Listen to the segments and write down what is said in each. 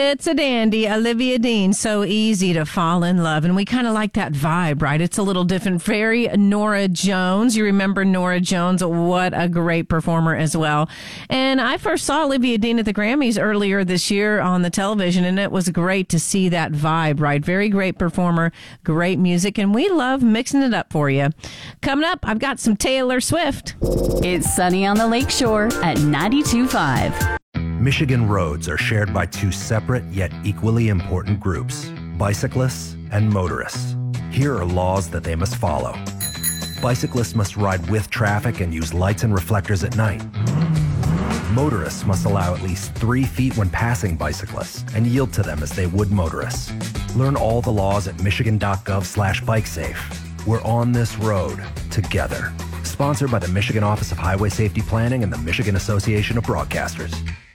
It's a dandy, Olivia Dean. So easy to fall in love. And we kind of like that vibe, right? It's a little different. Very Norah Jones. You remember Norah Jones? What a great performer as well. And I first saw Olivia Dean at the Grammys earlier this year on the television, and it was great to see that vibe, right? Very great performer, great music, and we love mixing it up for you. Coming up, I've got some Taylor Swift. It's Sunny on the Lakeshore at 92.5. Michigan roads are shared by two separate yet equally important groups, bicyclists and motorists. Here are laws that they must follow. Bicyclists must ride with traffic and use lights and reflectors at night. Motorists must allow at least 3 feet when passing bicyclists and yield to them as they would motorists. Learn all the laws at michigan.gov/bikesafe. We're on this road together. Sponsored by the Michigan Office of Highway Safety Planning and the Michigan Association of Broadcasters.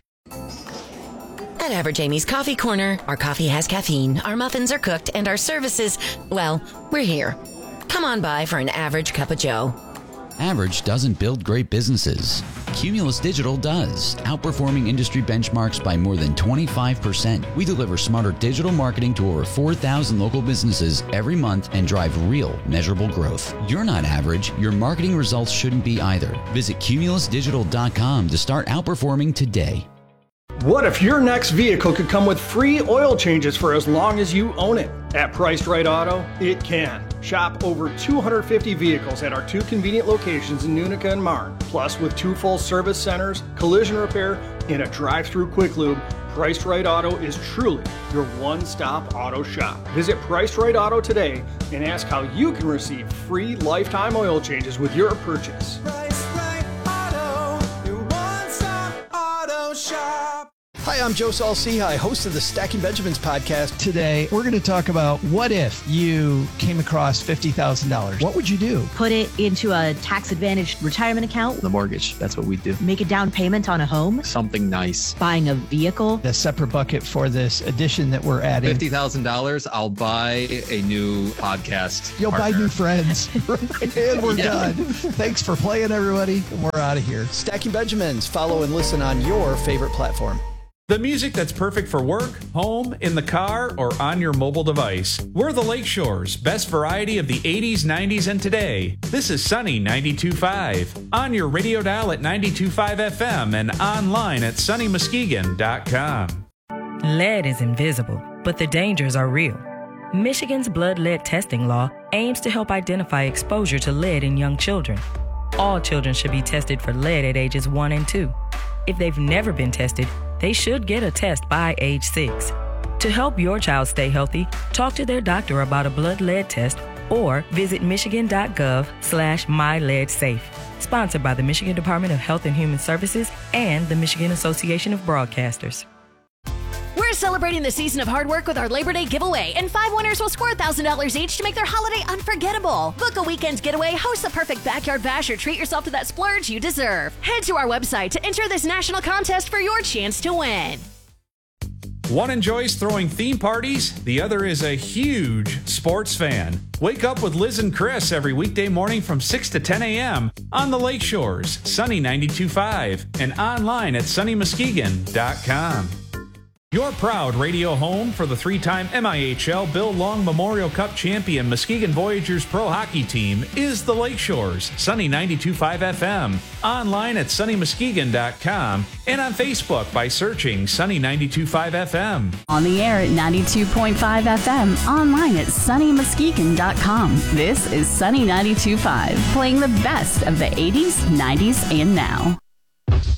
At Average Amy's Coffee Corner, our coffee has caffeine, our muffins are cooked, and our services, well, we're here. Come on by for an average cup of joe. Average doesn't build great businesses. Cumulus Digital does, outperforming industry benchmarks by more than 25%. We deliver smarter digital marketing to over 4,000 local businesses every month and drive real, measurable growth. You're not average. Your marketing results shouldn't be either. Visit cumulusdigital.com to start outperforming today. What if your next vehicle could come with free oil changes for as long as you own it? At Priced Right Auto, it can. Shop over 250 vehicles at our 2 convenient locations in Unica and Marne. Plus, with 2 full service centers, collision repair, and a drive-through quick lube, Priced Right Auto is truly your one-stop auto shop. Visit Priced Right Auto today and ask how you can receive free lifetime oil changes with your purchase. Priced Right Auto, your one-stop auto shop. Hi, I'm Joe Saul-Sehy, host of the Stacking Benjamins podcast. Today, we're going to talk about what if you came across $50,000. What would you do? Put it into a tax-advantaged retirement account. The mortgage, that's what we do. Make a down payment on a home. Something nice. Buying a vehicle. A separate bucket for this addition that we're adding. $50,000, I'll buy a new podcast You'll partner. buy new friends. And we're done. Thanks for playing, everybody. We're out of here. Stacking Benjamins. Follow and listen on your favorite platform. The music that's perfect for work, home, in the car, or on your mobile device. We're the Lakeshore's best variety of the 80s, 90s, and today. This is Sunny 92.5. On your radio dial at 92.5 FM and online at sunnymuskegon.com. Lead is invisible, but the dangers are real. Michigan's blood lead testing law aims to help identify exposure to lead in young children. All children should be tested for lead at ages 1 and 2. If they've never been tested, they should get a test by age 6. To help your child stay healthy, talk to their doctor about a blood lead test or visit michigan.gov/myleadsafe. Sponsored by the Michigan Department of Health and Human Services and the Michigan Association of Broadcasters. We're celebrating the season of hard work with our Labor Day giveaway, and 5 winners will score $1,000 each to make their holiday unforgettable. Book a weekend's getaway, host the perfect backyard bash, or treat yourself to that splurge you deserve. Head to our website to enter this national contest for your chance to win. One enjoys throwing theme parties, the other is a huge sports fan. Wake up with Liz and Chris every weekday morning from 6 to 10 a.m. on the Lakeshores, Sunny 92.5, and online at sunnymuskegon.com. Your proud radio home for the 3-time MIHL Bill Long Memorial Cup champion Muskegon Voyageurs Pro Hockey Team is the Lakeshores, Sunny 92.5 FM, online at sunnymuskegon.com, and on Facebook by searching Sunny 92.5 FM. On the air at 92.5 FM, online at sunnymuskegon.com. This is Sunny 92.5, playing the best of the 80s, 90s, and now.